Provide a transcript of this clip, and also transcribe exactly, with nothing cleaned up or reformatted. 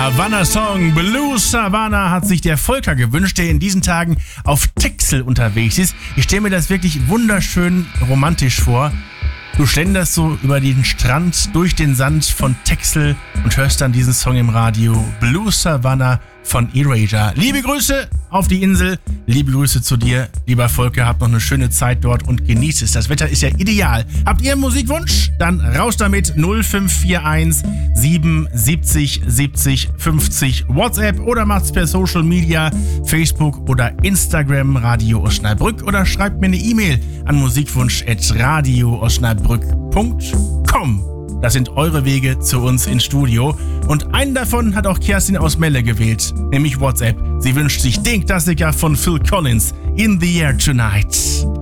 Savannah-Song Blue Savannah hat sich der Volker gewünscht, der in diesen Tagen auf Texel unterwegs ist. Ich stelle mir das wirklich wunderschön romantisch vor. Du schlenderst so über den Strand, durch den Sand von Texel und hörst dann diesen Song im Radio. Blue Savannah von Erasure. Liebe Grüße auf die Insel, liebe Grüße zu dir, lieber Volker. Habt noch eine schöne Zeit dort und genießt es. Das Wetter ist ja ideal. Habt ihr einen Musikwunsch? Dann raus damit. null fünf vier eins sieben siebzig siebzig fünfzig WhatsApp oder macht's per Social Media, Facebook oder Instagram Radio Osnabrück oder schreibt mir eine E-Mail an musikwunsch at radio osnabrück punkt com. Das sind eure Wege zu uns ins Studio. Und einen davon hat auch Kerstin aus Melle gewählt, nämlich WhatsApp. Sie wünscht sich den Klassiker von Phil Collins, In the Air Tonight.